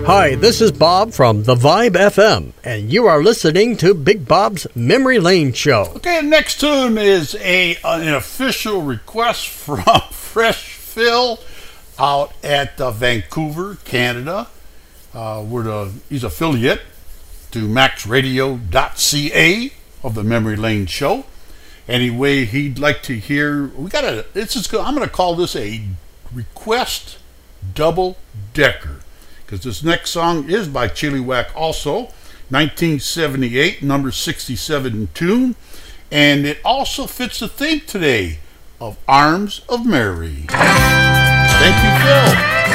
Hi, this is Bob from The Vibe FM, and you are listening to Big Bob's Memory Lane Show. Okay, the next tune is an official request from Fresh Phil out at Vancouver, Canada. He's affiliate to maxradio.ca of the Memory Lane Show. Anyway, he'd like to hear. I'm going to call this a request double decker, because this next song is by Chilliwack also, 1978, number 67 in tune, and it also fits the theme today of Arms of Mary. Thank you, Phil.